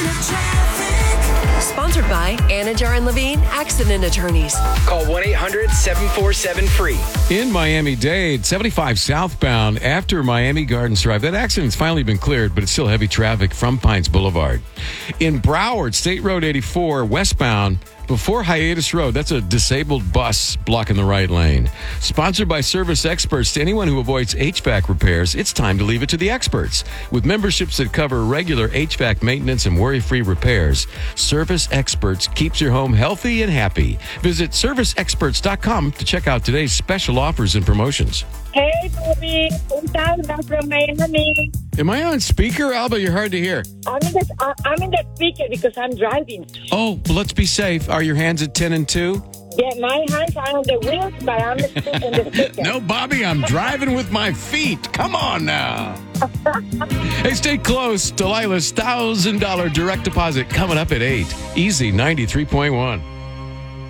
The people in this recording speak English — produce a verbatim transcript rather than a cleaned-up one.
Sponsored by Anajar and Levine Accident Attorneys. Call one eight hundred seven four seven free. In Miami-Dade, seventy-five southbound after Miami Gardens Drive. That accident's finally been cleared, but it's still heavy traffic from Pines Boulevard. In Broward, State Road eighty-four, westbound, before Hiatus Road. That's a disabled bus blocking the right lane. Sponsored by Service Experts. To anyone who avoids H V A C repairs, it's time to leave it to the experts. With memberships that cover regular H V A C maintenance and worry-free repairs, Service Experts keeps your home healthy and happy. Visit service experts dot com to check out today's special offers and promotions. Hey, Bobby. I'm from Miami. Am I on speaker, Alba? You're hard to hear. I'm in the, uh, I'm in the speaker because I'm driving. Oh, well, let's be safe. Are your hands at ten and two? Yeah, my hands are on the wheels, but I'm in the speaker. No, Bobby, I'm driving with my feet. Come on now. Hey, stay close. Delilah's one thousand dollars direct deposit coming up at eight. Easy ninety-three point one.